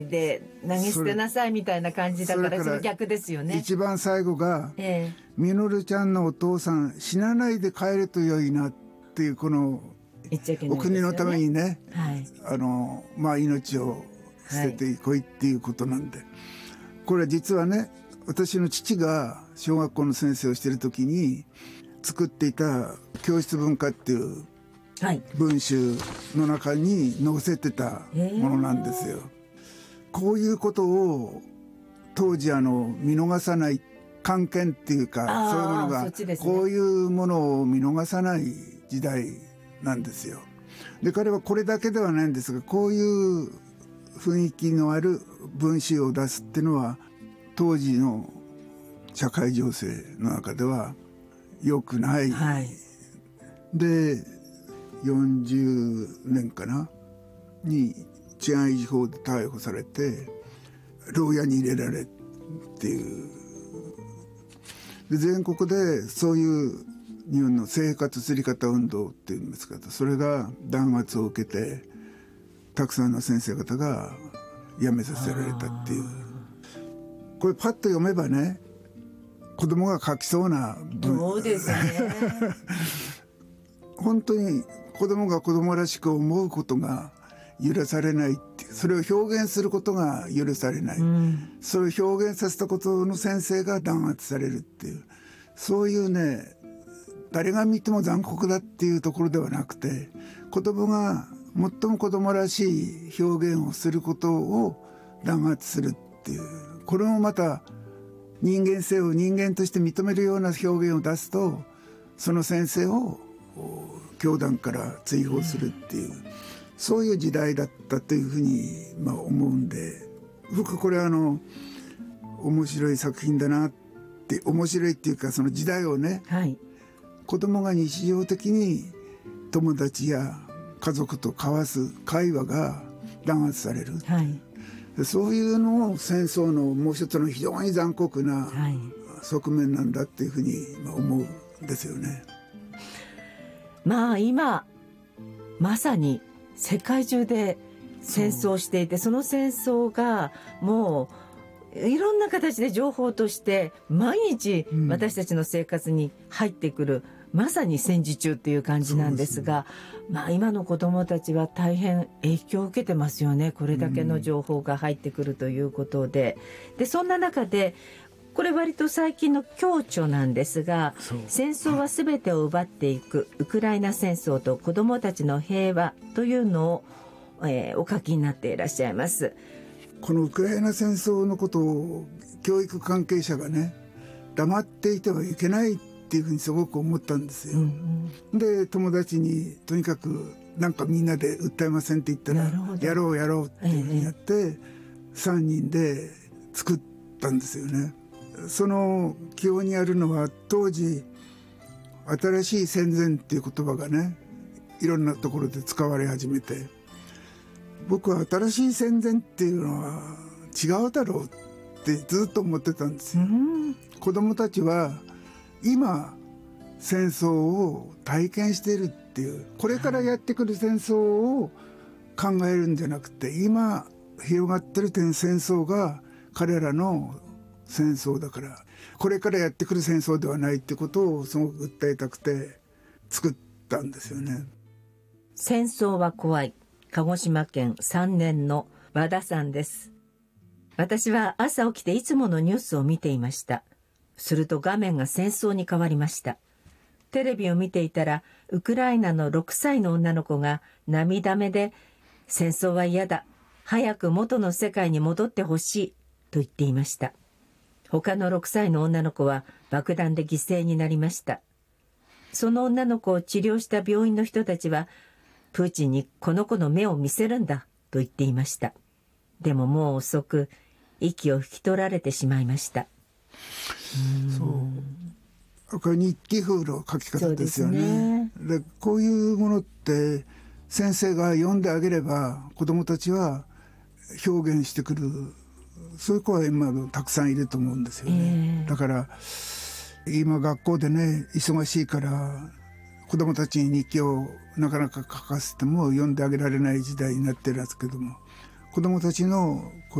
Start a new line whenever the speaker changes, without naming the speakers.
で投げ捨てなさいみたいな感じだから、それ逆ですよね。
一番最後が、みのるちゃんのお父さん死なないで帰ると良いなっていう、このお国のためにね、命を捨ててこいっていうことなんで、これは実はね、私の父が小学校の先生をしている時に作っていた教室文化っていう文集の中に載せてたものなんですよ。こういうことを当時見逃さない、漢検っていうか、そういうものが、こういうものを見逃さない時代なんですよ。で、彼はこれだけではないんですが、こういう雰囲気のある文集を出すっていうのは当時の社会情勢の中では良くない、で40年かなに治安維持法で逮捕されて牢屋に入れられっていうで、全国でそういう日本の生活すり方運動っていうんですけど、それが弾圧を受けてたくさんの先生方が辞めさせられたっていう、これパッと読めばね、子供が書きそうな文。
そうですね
本当に子供が子供らしく思うことが許されないっていう、それを表現することが許されない、それを表現させたことの先生が弾圧されるっていう、そういうね、誰が見ても残酷だっていうところではなくて、子供が最も子供らしい表現をすることを弾圧するっていう、これもまた人間性を人間として認めるような表現を出すと、その先生を教団から追放するっていう、そういう時代だったというふうに思うんで、僕これ面白い作品だなって、面白いっていうか、その時代をね、子供が日常的に友達や家族と交わす会話が弾圧される、そういうのを戦争のもう一つの非常に残酷な側面なんだっていうふうに思うんですよね。
今まさに世界中で戦争をしていて、その戦争がもういろんな形で情報として毎日私たちの生活に入ってくる、まさに戦時中っていう感じなんですが、今の子どもたちは大変影響を受けてますよね。これだけの情報が入ってくるということで、そんな中でこれ割と最近の強著なんですが、戦争は全てを奪っていくウクライナ戦争と子どもたちの平和というのを、お書きになっていらっしゃいます。
このウクライナ戦争のことを教育関係者がね、黙っていてはいけないっていうふうにすごく思ったんですよ、で友達にとにかくなんかみんなで訴えませんって言ったら、やろうやろうっていうふうにやって、3人で作ったんですよね。その基本にあるのは、当時新しい戦前っていう言葉がね、いろんなところで使われ始めて、僕は新しい戦前っていうのは違うだろうってずっと思ってたんですよ。子供たちは今戦争を体験しているっていう、これからやってくる戦争を考えるんじゃなくて、今広がってる戦争が彼らの戦争だから、これからやってくる戦争ではないってことをすごく訴えたくて作ったんですよね。
戦争は怖い、鹿児島県3年の和田さんです。私は朝起きていつものニュースを見ていました。すると画面が戦争に変わりました。テレビを見ていたら、ウクライナの6歳の女の子が涙目で、戦争は嫌だ、早く元の世界に戻ってほしいと言っていました。他の6歳の女の子は爆弾で犠牲になりました。その女の子を治療した病院の人たちは、プーチンにこの子の目を見せるんだと言っていました。でももう遅く、息を引き取られてしまいました。
これ日記風の書き方ですよね。でこういうものって先生が読んであげれば子どもたちは表現してくる、そういう子は今たくさんいると思うんですよね。だから今学校でね、忙しいから子どもたちに日記をなかなか書かせても読んであげられない時代になってるんですけども、 子どもたちの